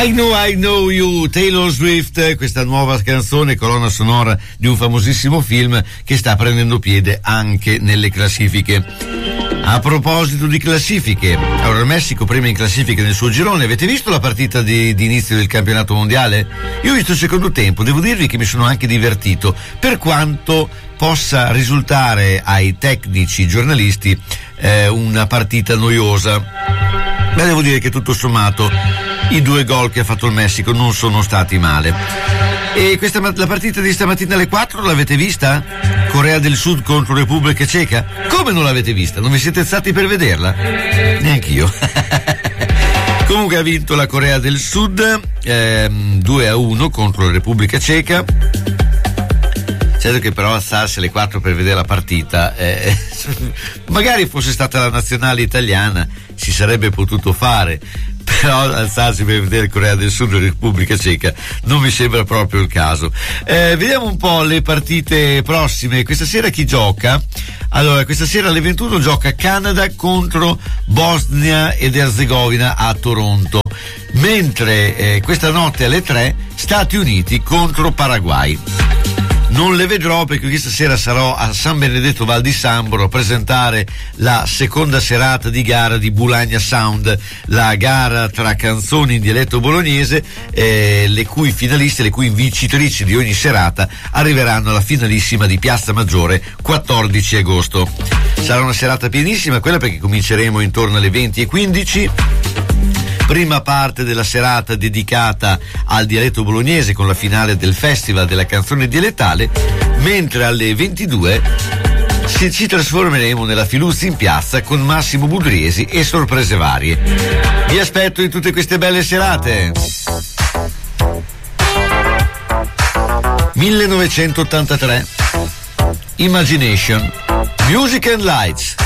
I Know You, Taylor Swift, questa nuova canzone, colonna sonora di un famosissimo film che sta prendendo piede anche nelle classifiche. A proposito di classifiche, allora il Messico prima in classifica nel suo girone. Avete visto la partita di inizio del campionato mondiale? Io ho visto il secondo tempo, devo dirvi che mi sono anche divertito, per quanto possa risultare ai tecnici giornalisti una partita noiosa. Ma devo dire che tutto sommato i 2 gol che ha fatto il Messico non sono stati male. E la partita di stamattina alle 4 l'avete vista? Corea del Sud contro Repubblica Ceca? Come non l'avete vista? Non vi siete alzati per vederla? Neanch'io. Comunque ha vinto la Corea del Sud 2-1 contro la Repubblica Ceca. Certo che però alzarsi alle 4 per vedere la partita, magari fosse stata la nazionale italiana si sarebbe potuto fare, però alzarsi per vedere Corea del Sud e Repubblica Ceca non mi sembra proprio il caso. Vediamo un po' le partite prossime. Questa sera chi gioca? Allora, questa sera alle 21 gioca Canada contro Bosnia ed Erzegovina a Toronto, mentre questa notte alle 3 Stati Uniti contro Paraguay. Non le vedrò perché questa sera sarò a San Benedetto Val di Sambro a presentare la seconda serata di gara di Bulagna Sound, la gara tra canzoni in dialetto bolognese, le cui finaliste, le cui vincitrici di ogni serata arriveranno alla finalissima di Piazza Maggiore 14 agosto. Sarà una serata pienissima quella, perché cominceremo intorno alle 20:15. Prima parte della serata dedicata al dialetto bolognese con la finale del Festival della canzone dialettale, mentre alle 22 ci trasformeremo nella Filuzzi in piazza con Massimo Budriesi e sorprese varie. Vi aspetto in tutte queste belle serate. 1983, Imagination, Music and Lights.